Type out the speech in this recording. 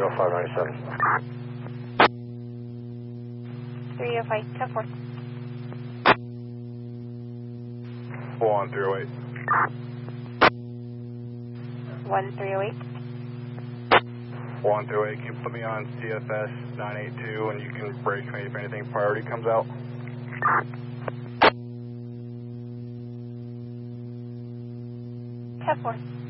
597. 305, 10-4. 1308. 1308. 1308, can you put me on CFS 982 and you can break me if anything priority comes out? Ten-4.